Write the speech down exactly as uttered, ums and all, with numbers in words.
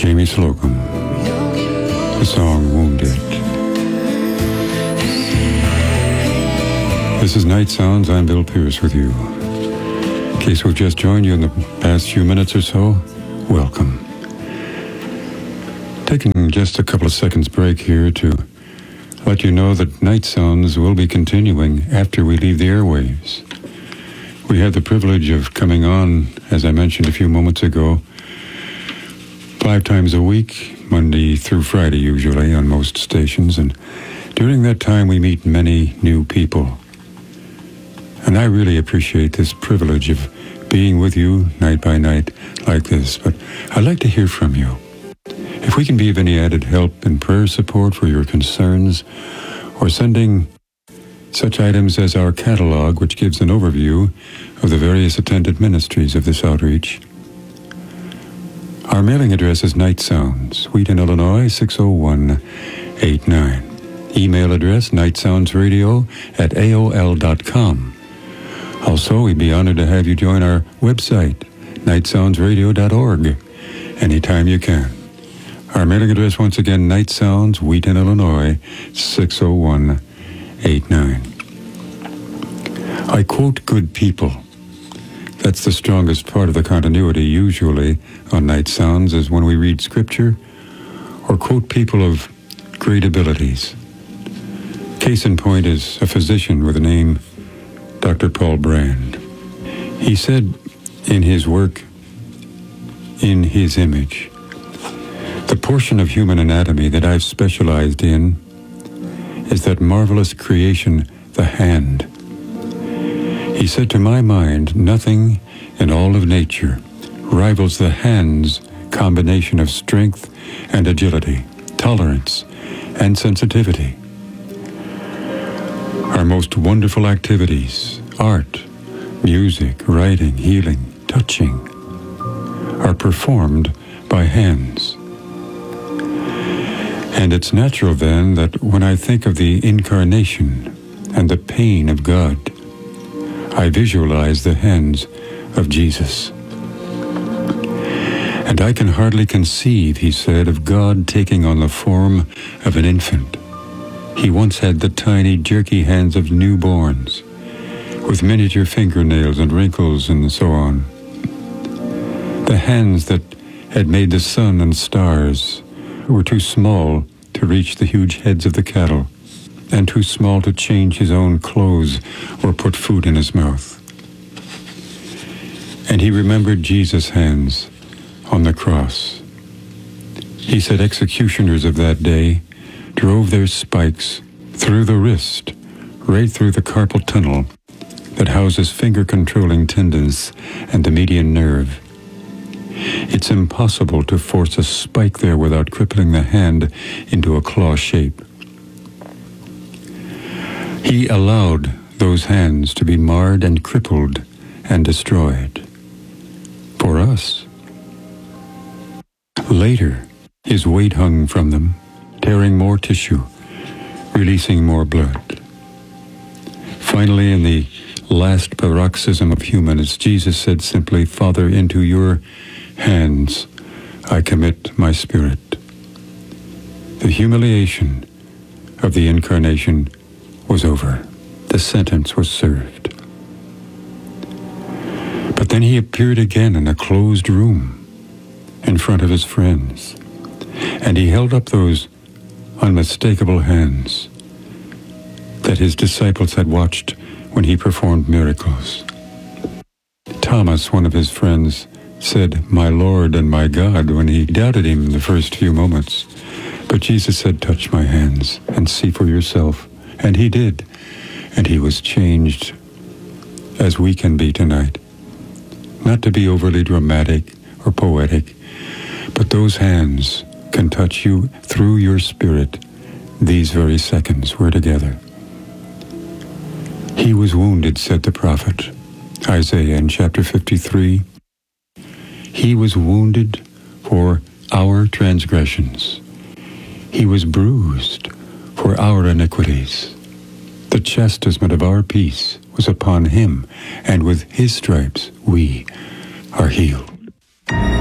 Jamie Slocum, the song Wounded. This is Night Sounds. I'm Bill Pierce with you. In case we've just joined you in the past few minutes or so, welcome. Taking just a couple of seconds break here to let you know that Night Sounds will be continuing after we leave the airwaves. We had the privilege of coming on, as I mentioned a few moments ago, five times a week, Monday through Friday usually, on most stations, and during that time we meet many new people. And I really appreciate this privilege of being with you night by night like this, but I'd like to hear from you. If we can be of any added help in prayer support for your concerns, or sending such items as our catalog, which gives an overview of the various attended ministries of this outreach. Our mailing address is Night Sounds, Wheaton, Illinois, six oh one eight nine. Email address, nightsoundsradio at A O L dot com. Also, we'd be honored to have you join our website, night sounds radio dot org, anytime you can. Our mailing address, once again, Night Sounds, Wheaton, Illinois, six oh one eight nine. I quote good people. That's the strongest part of the continuity, usually, on Night Sounds, is when we read Scripture or quote people of great abilities. Case in point is a physician with the name Doctor Paul Brand. He said in his work, In His Image, the portion of human anatomy that I've specialized in is that marvelous creation, the hand. He said, to my mind, nothing in all of nature rivals the hand's combination of strength and agility, tolerance and sensitivity. Our most wonderful activities, art, music, writing, healing, touching, are performed by hands. And it's natural then that when I think of the incarnation and the pain of God, I visualize the hands of Jesus. And I can hardly conceive, he said, of God taking on the form of an infant. He once had the tiny, jerky hands of newborns, with miniature fingernails and wrinkles and so on. The hands that had made the sun and stars were too small to reach the huge heads of the cattle, and too small to change his own clothes or put food in his mouth. And he remembered Jesus' hands on the cross. He said executioners of that day drove their spikes through the wrist, right through the carpal tunnel that houses finger-controlling tendons and the median nerve. It's impossible to force a spike there without crippling the hand into a claw shape. He allowed those hands to be marred and crippled and destroyed. For us. Later, his weight hung from them, tearing more tissue, releasing more blood. Finally, in the last paroxysm of humanness, Jesus said simply, Father, into your hands I commit my spirit. The humiliation of the incarnation was over. The sentence was served. But then he appeared again in a closed room in front of his friends, and he held up those unmistakable hands that his disciples had watched when he performed miracles. Thomas, one of his friends, said, My Lord and my God, when he doubted him in the first few moments. But Jesus said, touch my hands and see for yourself. And he did. And he was changed, as we can be tonight. Not to be overly dramatic or poetic, but those hands can touch you through your spirit these very seconds we're together. He was wounded, said the prophet Isaiah in chapter fifty-three. He was wounded for our transgressions. He was bruised for our iniquities. The chastisement of our peace was upon him, and with his stripes we are healed.